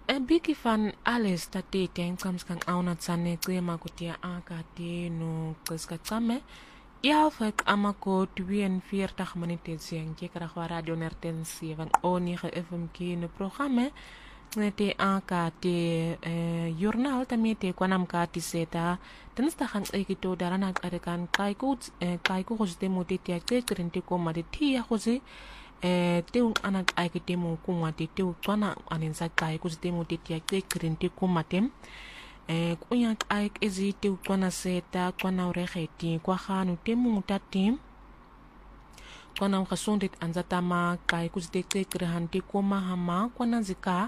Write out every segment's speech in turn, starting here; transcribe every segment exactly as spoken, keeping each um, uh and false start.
E biki van alles dat te ten kams kan auna tsane klema kutia aka te no kleska tsame. Ja, vek amako tweeënveertig minute zijn. Je krijgt waar radio nertensie van O negen F M K in het programma. Te aka te journal tamie te kwanam ka ti seta. Dinsdag ang ikito darana arekan kaiku kaiku hoste mote te te koma de tia hose. Teu anak aikite mo kumate teu twana aninsa kaiku te mote te te komatem. Kuya aik ezi teu twana seta twana ureheti kwa khanu temu tatim. Kwana mkasondit anzatama kai kuzite krehante koma hama kwana zika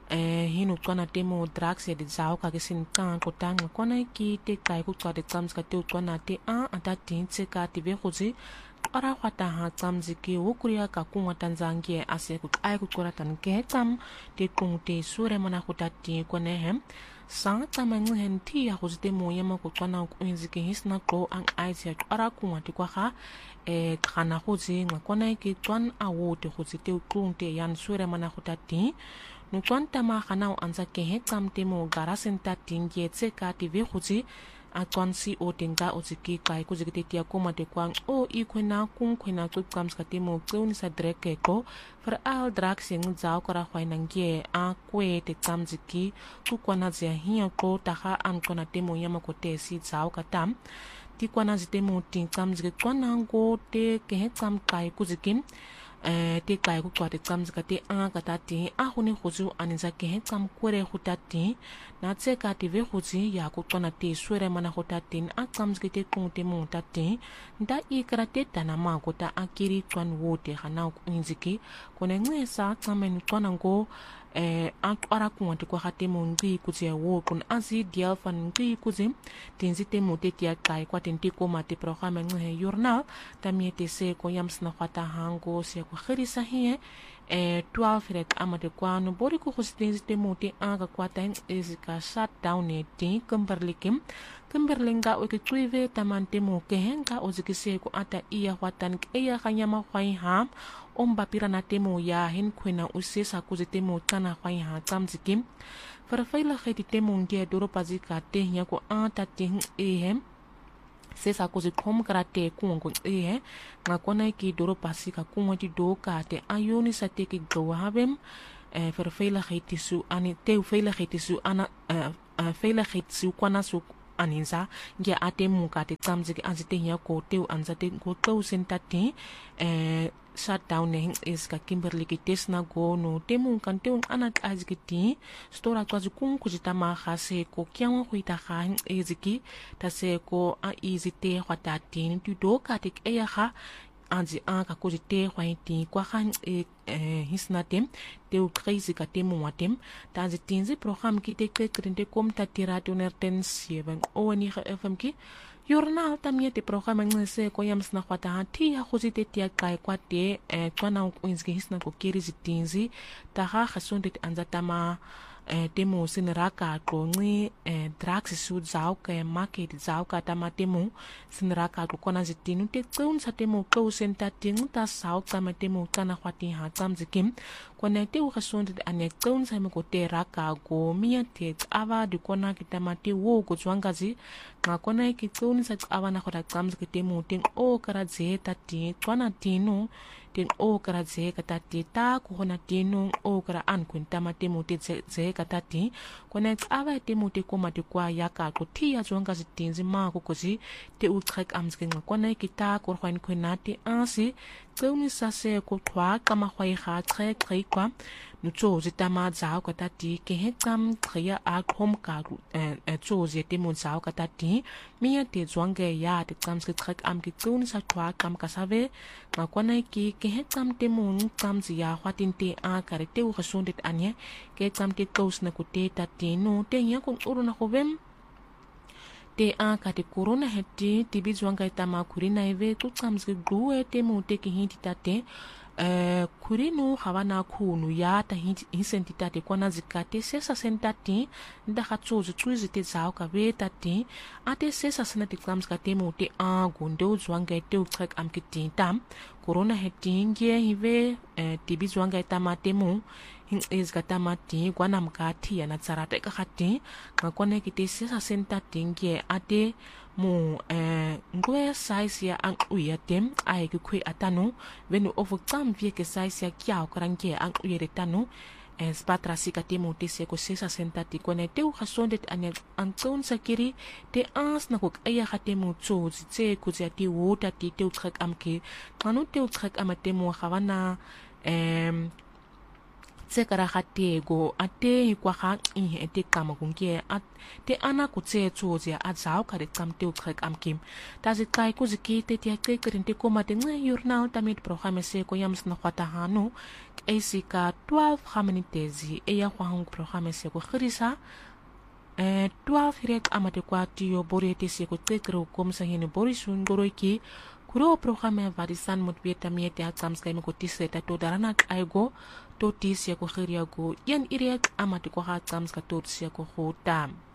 eh hinu kwana temo drugs ya dizao ka kesin kan kotanga kwana ki te kai kutwa de tsams ka te kwana te a atati tse ka te be khozi ara khata ha tsamzi ki ukuria ka kunwa tanzangie ase ku ai kutwa tan ke tsam te kungte sure mana khutati kwana hem sang tsamang hen ti ya khuzite mo yama kutwana ku inzike hisna ko ang ai tse ara kunwa ti kwa kha e kana khuzi ngakona ki twan awote khuzi te ukunte yan sure mana khutati no twanta ma khana anza ke he kamte mo garasen tatin ye tse ka ti ve khuzi a twan si o tenga o tsiki kai ku zikite tia koma te kwang o i khwena kung khwena ku kams ka te mo tseuni sa dreke ko fer al drak sing zao kara khwaina ngie a kwe te kamziki ku kwana zia hiya ko ta kha an kona te mo yama ko te si zao ka tam ti kwana zite mo tin kamziki kwana ngo te ke he kam kai ku zikin eh te kai ku kwate kamzika te a ka ta ti a huni khuzu aninza ke he kam kwere khutati na tse ka ti ve khuzi ya ku kwana te swere mana khutatin a kamziki te kunte mo tati nda i karate tana ma ko ta akiri twan wote khana ku inziki kone ngesa kamen twana ngo eh akwara kuwante kwa khate mo ngi kuzi wo kun azi dial fan ngi kuzi tinzite mo te tia kai kwa tenti ko mate programa nghe journal tamiete se ko yamsna khata hango se ko khirisa hiye eh twaalf rek amade kwa no bori ko khostinzite mo te aga kwa tan ezika shut down e ti kumberlikim kumberlinga o ke tuive tamante mo ke henga o zikise ko ata iya watan ke ya khanyama khwai ham omba pirana temo ya hen kwena usesa kuzitemo tana khwai ha tsamzikim farfaila kheti temo nge doro pazika te nya ko anta te ehem sesa kuzikom karate kungo ehe ngakona ki doro pasika kungo ti do ka te ayoni sa te ki go habem eh farfaila kheti su ani te faila kheti su ana faila kheti su kwana su aninza nge ate muka te tsamziki azite nya ko te anzate go to sentati eh shutdown ne is ka Kimberley ki tesna go no temu kan te anat azikiti stora kwazi kun kujitama khase ko kyangwa khuita khan eziki tase ko a izite khwatati tu do ka te eya kha anzi an ka kujite khwaiti kwa khan e hisnatem te u crazy ka temu watem tanzi tinzi program ki te krente kom tatira tonerten seven o ni F M ki journal tamie te programa ngese ko yamsna khwata hati ya khuzite tia kai kwate eh kwana uinzge hisna ko kiri zitinzi ta ha khasonde anzatama eh temo sinraka qonqi eh drugs su zao ke market zao ka tama temo sinraka ko kona zitinu te tseun sa temo ko senta ting ta sao tama temo kana khwati ha tsamzikim kona te u khasonde ane tseun sa me ko te raka go mia te ava di kona kitama te wo ko tswangazi ngakona ki tseun sa ava na khora tsamzike temo ting o kara zeta ti kwana tinu ten o kara ze kata ti ta ko na tinu o kara an kwenta mate mo te ze kata ti kona ava te mo te koma te kwa yaka ko ti ya zonga zitinzi ma ko kozi te u trek amzke ngakona ki ta ko khwan kwena te ansi tseuni sa se ko kwa kama khwai kha trek trek kwa nutso zitama zao kata ti ke he kam khya a khom ka eh tso zete mo zao kata ti mia te zonga ya te kam se trek am ki tseuni sa kwa kam ka save ngakona ki ke he kam te mo kam zia khwatin te a kare te u khasondet anye ke kam te kos na ko te ta te no te nya ko uru na khovem te a ka te corona heti ti bizwanga ita ma kurina eve tu kam se glue te mo te ki hinti ta te eh kurinu hawana khunu yata hisentitati kwana zikate sesa sentati ndaha tsuzi tsuzi te zao ka vetati ate sesa senati klams ka temu te agu ndeu zwanga te utrek am kitintam corona hetingie hive eh, tibi zwanga tama temu hingez ka tamati kwana mkati ya na tsarate ka khati ngakone kite sesa sentati ngie ate mu eh ngwe size ya ang uya tem ai ke khwe atanu venu over tsam vie ke size ya kyao kranke ang uya retanu es patrasi ka temu te se ko sesa sentati kone te u khasondet ane ang tson sakiri te ans na ko aya khatemu tso tse ku tse ti wota ti te utrek amke kanu te utrek amatemu khawana em tse kara khatego ate kwa kha i ete kama kunke at te ana ku tse tsozi a zao ka re tsam te utrek amkim tazi kai ku zikite te te krinte ko mate nge journal tamit programme se ko yams na khata hanu esika twaalf khamanitezi e ya khwang programme se ko khirisa eh twaalf hirek amate kwa tiyo borete se ko tsekro kom sa hene borisun goroiki kuro programme varisan mot vietamiete atsams kai ko tiseta to darana aigo to tisia ko khiria go yan irek amate ko ha tsams ka to tsia ko khotam